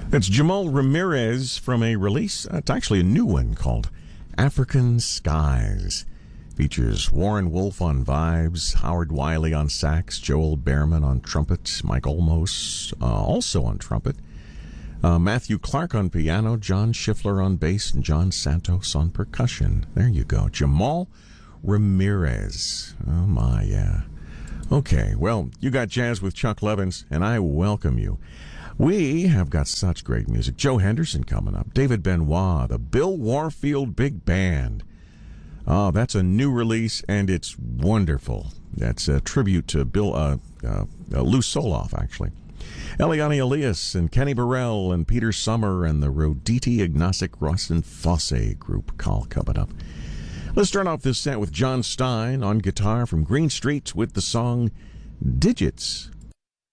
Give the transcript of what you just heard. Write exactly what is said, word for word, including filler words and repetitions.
It's Jamal Ramirez from a release. Uh, it's actually a new one called African Skies. Features Warren Wolf on vibes, Howard Wiley on sax, Joel Behrman on trumpet, Mike Olmos uh, also on trumpet, uh, Matthew Clark on piano, John Schiffler on bass, and John Santos on percussion. There you go. Jamal Ramirez. Oh, my, yeah. Okay, well, you got Jazz with Chuck Levins, and I welcome you. We have got such great music. Joe Henderson coming up, David Benoit, the Bill Warfield Big Band. Oh, that's a new release, and it's wonderful. That's a tribute to Bill, uh, uh, uh, Lou Soloff, actually. Eliane Elias and Kenny Burrell and Peter Summer and the Roditi Ignasic Ross and Fosse group call coming up. Let's start off this set with John Stein on guitar from Green Street with the song Digits.